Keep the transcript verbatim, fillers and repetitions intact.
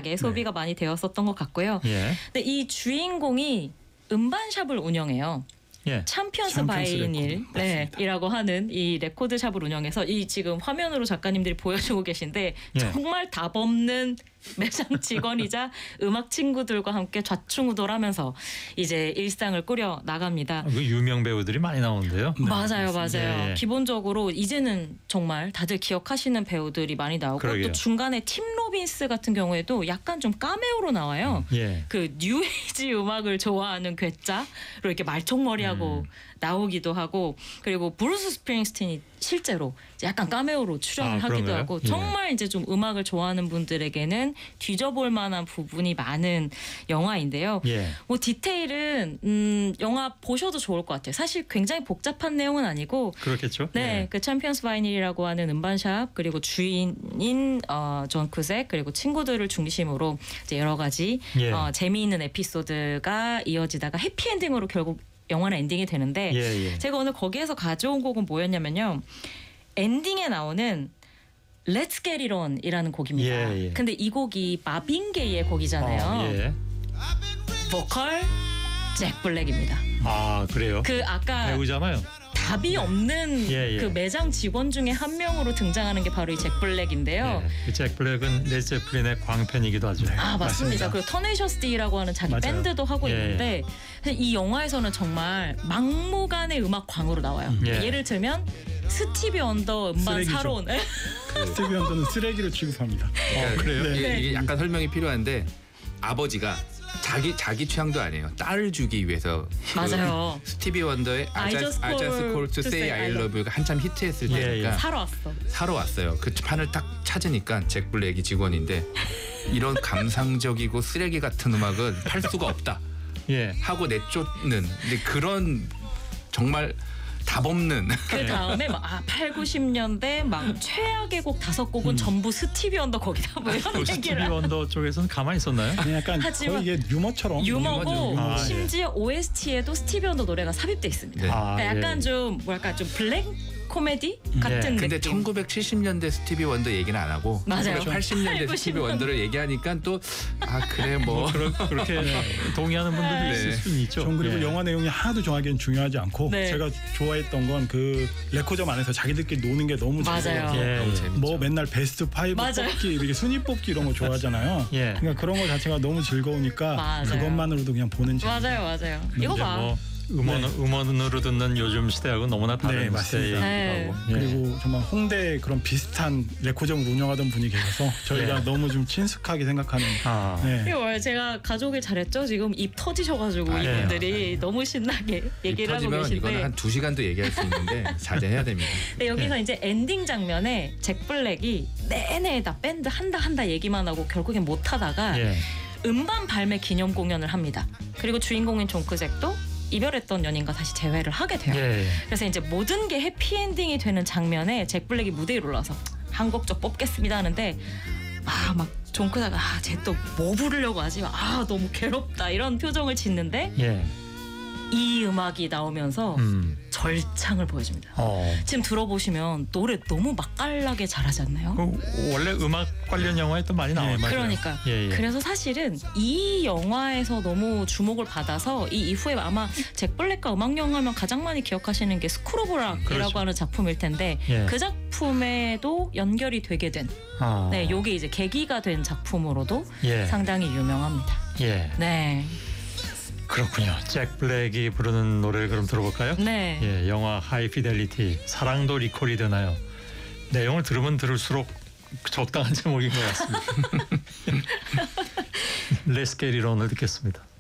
다양하게 소비가 네. 많이 되었었던 것 같고요. 예. 근데 이 주인공이 음반샵을 운영해요. 예. 챔피언스, 챔피언스 바이닐 네, 이라고 하는 이 레코드샵을 운영해서 이 지금 화면으로 작가님들이 보여주고 계신데 예. 정말 답 없는 매장 직원이자 음악 친구들과 함께 좌충우돌하면서 이제 일상을 꾸려 나갑니다. 그 유명 배우들이 많이 나오는데요. 네, 맞아요, 맞아요. 예, 예. 기본적으로 이제는 정말 다들 기억하시는 배우들이 많이 나오고 그러게요. 또 중간에 팀 로빈스 같은 경우에도 약간 좀 카메오로 나와요. 음, 예. 그 뉴에이지 음악을 좋아하는 괴짜로 이렇게 말총머리하고 음. 나오기도 하고 그리고 브루스 스프링스틴이 실제로 약간 카메오로 출연을 아, 하기도 그런가요? 하고 예. 정말 이제 좀 음악을 좋아하는 분들에게는 뒤져볼 만한 부분이 많은 영화인데요. 예. 뭐 디테일은 음, 영화 보셔도 좋을 것 같아요. 사실 굉장히 복잡한 내용은 아니고 그렇겠죠. 네, 예. 그 챔피언스 바이닐이라고 하는 음반샵 그리고 주인인 어, 존 쿠색 그리고 친구들을 중심으로 이제 여러 가지 예. 어, 재미있는 에피소드가 이어지다가 해피엔딩으로 결국 영화는 엔딩이 되는데 예, 예. 제가 오늘 거기에서 가져온 곡은 뭐였냐면요. 엔딩에 나오는 Let's Get It On이라는 곡입니다. 예, 예. 근데 이 곡이 마빈 게이의 곡이잖아요. 어, 예. 보컬 잭 블랙입니다. 아 그래요? 그 아까 배우잖아요. 답이 없는 예, 예. 그 매장 직원 중에 한 명으로 등장하는 게 바로 이 잭 블랙인데요. 예. 그 잭 블랙은 레드제플린의 광팬이기도 하죠. 아 맞습니다. 맞습니다. 그리고 터네이셔스 D라고 하는 자기 맞아요. 밴드도 하고 예. 있는데 이 영화에서는 정말 막무가내 음악 광으로 나와요. 예. 예를 들면 스티비 언더 음반 쓰레기죠. 사러 온 스티비 원더는 쓰레기로 취급합니다. 어, 그래요? 네. 이게, 네. 이게 약간 설명이 필요한데 아버지가 자기 자기 취향도 아니에요. 딸을 주기 위해서 그 맞아요. 스티비 원더의 I I just just, I just call call to to say say I I love you가 한참 히트했을 예, 때니까 예. 사러 왔어. 사러 왔어요. 그 판을 딱 찾으니까 잭 블랙이 직원인데 이런 감상적이고 쓰레기 같은 음악은 팔 수가 없다 예. 하고 내쫓는 근데 그런 정말 답 없는 그 다음에 막 아, 팔, 구십 년대 막 최악의 곡 다섯 곡은 전부 스티비 언더 곡이다 뭐 이런 스티비 얘기를 원더 쪽에서는 가만히 있었나요? 그냥 약간 하지만 거의 이게 유머처럼 유머고 유머죠. 아, 예. 심지어 오에스티에도 스티비 언더 노래가 삽입돼 있습니다. 네. 아, 그러니까 약간 예. 좀 뭐랄까 좀 블랙 코미디 같은 예. 근데 느낌. 천구백칠십 년대 스티비 원더 얘기는 안 하고 맞아요. 천구백팔십 년대 팔, 스티비 구십 원더를 얘기하니까 또 아 그래 뭐 그러, 그렇게 동의하는 분들도 네. 있을 수는 있죠. 전 그리고 예. 영화 내용이 하나도 정하기엔 중요하지 않고 네. 제가 좋아했던 건 그 레코점 안에서 자기들끼리 노는 게 너무 맞아요. 즐거워요. 예. 너무 재밌죠. 뭐 맨날 베스트 파이브 맞아요. 뽑기 이렇게 순위 뽑기 이런 거 좋아하잖아요. 예. 그러니까 그런 거 자체가 너무 즐거우니까 맞아요. 그것만으로도 그냥 보는 재미. 맞아요, 맞아요. 이거 이제 봐. 뭐 음원 네. 음원으로 듣는 요즘 시대하고 너무나 다른 네, 맞습니다. 시대이기도 하고. 예. 그리고 정말 홍대에 그런 비슷한 레코점을 운영하던 분이 계셔서 저희가 예. 너무 좀 친숙하게 생각하는. 아. 네. 이거 뭐예요? 제가 가족을 잘했죠. 지금 입 터지셔가지고 아, 예. 이분들이 너무 신나게 얘기를 하고 터지면 이거는 계신데 한 두 시간도 얘기할 수 있는데 자제해야 됩니다. 근데 여기서 이제 엔딩 장면에 잭 블랙이 내내 나 밴드 한다 한다 얘기만 하고 결국엔 못 하다가 예. 음반 발매 기념 공연을 합니다. 그리고 주인공인 존 쿠색도 이별했던 연인과 다시 재회를 하게 돼요. 예. 그래서 이제 모든 게 해피엔딩이 되는 장면에 잭 블랙이 무대에 올라서 한 곡 더 뽑겠습니다 하는데 아 막 존 쿠색가 아 쟤 또 뭐 부르려고 하지? 아 너무 괴롭다 이런 표정을 짓는데 예. 이 음악이 나오면서 음. 절창을 보여줍니다. 어. 지금 들어보시면 노래 너무 맛깔나게 잘하지 않나요? 그 원래 음악 관련 영화에 또 많이 나와요. 맞아요. 그러니까 예, 예. 그래서 사실은 이 영화에서 너무 주목을 받아서 이 이후에 아마 잭 블랙과 음악 영화면 가장 많이 기억하시는 게 스쿨 오브 락이라고 그렇죠. 하는 작품일 텐데 예. 그 작품에도 연결이 되게 된 아. 네, 요게 이제 계기가 된 작품으로도 예. 상당히 유명합니다. 예. 네. 그렇군요. 잭 블랙이 부르는 노래를 그럼 들어볼까요? 네. 예, 영화 하이피델리티 사랑도 리콜이 되나요? 내용을 들으면 들을수록 적당한 제목인 것 같습니다. Let's get it on을 듣겠습니다.